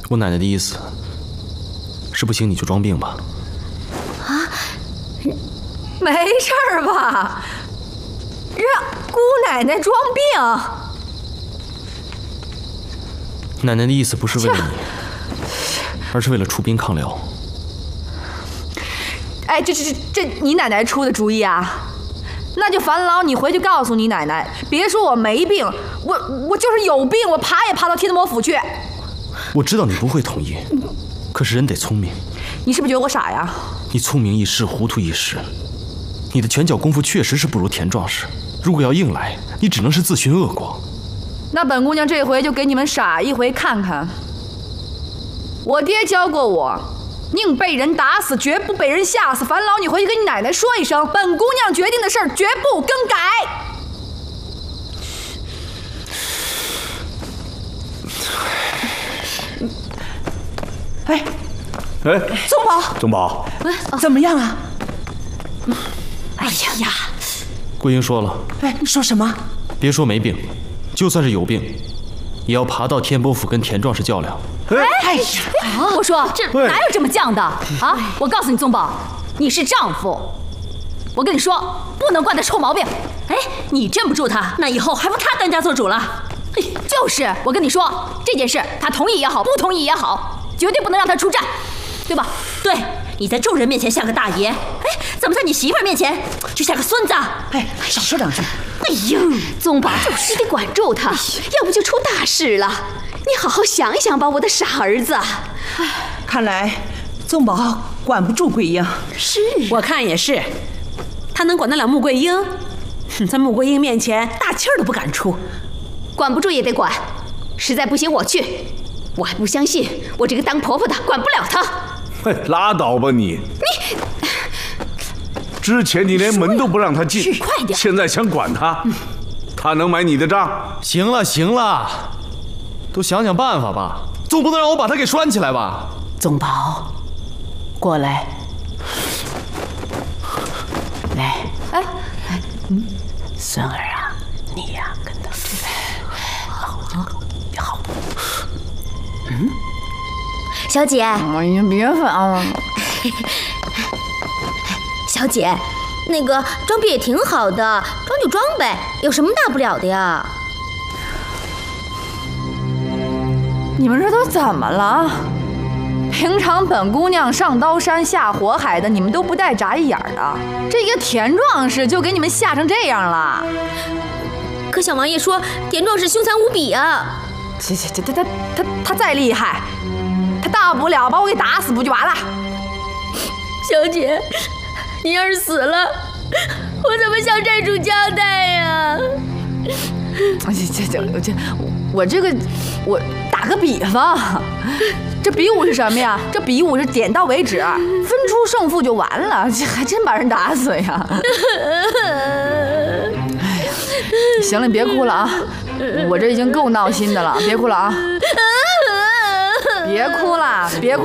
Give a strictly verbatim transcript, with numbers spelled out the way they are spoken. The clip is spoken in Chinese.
我奶奶的意思是不行你就装病吧。 啊？没事儿吧？让姑奶奶装病？ 奶奶的意思不是为了你，而是为了出兵抗辽。 哎，这这这这你奶奶出的主意啊？那就烦劳你回去告诉你奶奶，别说我没病，我我就是有病，我爬也爬到天魔府去。 我知道你不会同意，可是人得聪明。 你是不是觉得我傻呀？ 你聪明一时，糊涂一时。你的拳脚功夫确实是不如田壮士，如果要硬来，你只能是自寻恶果。 那本姑娘这回就给你们傻一回看看。我爹教过我，宁被人打死，绝不被人吓死。烦劳你回去跟你奶奶说一声，本姑娘决定的事儿绝不更改。 哎， 哎， 宗宝， 宗宝， 怎么样啊？ 哎呀呀！ 桂英说了， 哎，你说什么？ 别说没病，就算是有病，也要爬到天波府跟田壮士较量。 哎呀！ 我说这哪有这么犟的啊！我告诉你，宗宝，你是丈夫，我跟你说，不能惯他臭毛病。 哎，你镇不住他，那以后还不他当家做主了？ 哎，就是，我跟你说，这件事他同意也好，不同意也好，绝对不能让他出战，对吧？ 对，你在众人面前像个大爷，哎，怎么在你媳妇儿面前就像个孙子？ 哎，少说两句。 哎呦， 宗宝，你得管住他，要不就出大事了。你好好想一想吧，我的傻儿子。 看来宗宝管不住桂英。 是，我看也是。他能管得了穆桂英？在穆桂英面前，大气儿都不敢出。 管不住也得管，实在不行我去。我还不相信我这个当婆婆的管不了他。 嘿，拉倒吧你！ 你之前你连门都不让他进， 快点！ 现在想管他，嗯、他能买你的账？ 行了行了，都想想办法吧，总不能让我把他给拴起来吧？ 宗宝，过来，来， 哎哎，嗯，孙儿啊，你呀、啊、跟他好好， 嗯，小姐， 哎呀，别烦了。 小姐，那个装病也挺好的，装就装呗，有什么大不了的呀？ 你们这都怎么了？平常本姑娘上刀山下火海的，你们都不带眨一眼的，这一个田壮士就给你们吓成这样了。 可小王爷说田壮士凶残无比啊！ 这这这他他他他再厉害，他大不了把我给打死不就完了？ 小姐，你要是死了，我怎么向寨主交代呀？ 这这这这，我这个我打个比方，这比武是什么呀？这比武是点到为止，分出胜负就完了，这还真把人打死呀！哎呀，行了，你别哭了啊，我这已经够闹心的了，别哭了啊，别哭了，别哭。